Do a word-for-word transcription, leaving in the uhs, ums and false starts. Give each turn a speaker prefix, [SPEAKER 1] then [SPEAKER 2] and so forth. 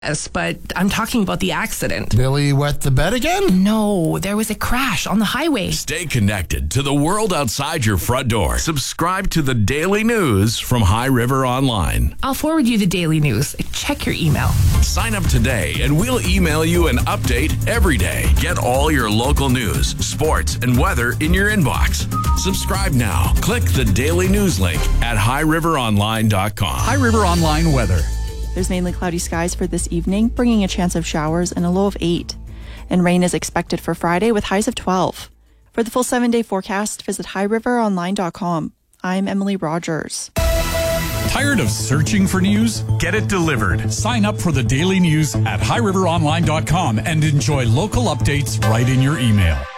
[SPEAKER 1] Yes, but I'm talking about the accident.
[SPEAKER 2] Billy wet the bed again?
[SPEAKER 1] No, there was a crash on the highway.
[SPEAKER 3] Stay connected to the world outside your front door. Subscribe to the daily news from High River Online.
[SPEAKER 1] I'll forward you the daily news. Check your email.
[SPEAKER 3] Sign up today and we'll email you an update every day. Get all your local news, sports, and weather in your inbox. Subscribe now. Click the daily news link at high river online dot com.
[SPEAKER 4] High River Online weather.
[SPEAKER 5] There's mainly cloudy skies for this evening, bringing a chance of showers and a low of eight. And rain is expected for Friday with highs of twelve. For the full seven-day forecast, visit high river online dot com. I'm Emily Rogers.
[SPEAKER 4] Tired of searching for news? Get it delivered. Sign up for the daily news at high river online dot com and enjoy local updates right in your email.